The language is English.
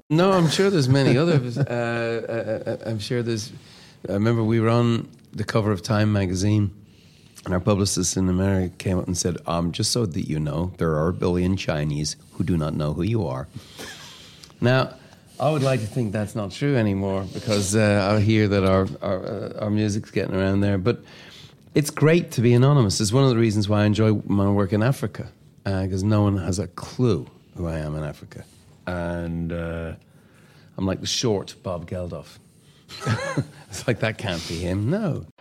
No, I'm sure there's many others. I'm sure there's. I remember we were on the cover of Time magazine, and our publicist in America came up and said, "Just so that you know, there are a billion Chinese who do not know who you are." Now, I would like to think that's not true anymore because I hear that our music's getting around there. But it's great to be anonymous. It's one of the reasons why I enjoy my work in Africa, because no one has a clue who I am in Africa. And I'm like the short Bob Geldof. It's like, that can't be him. No.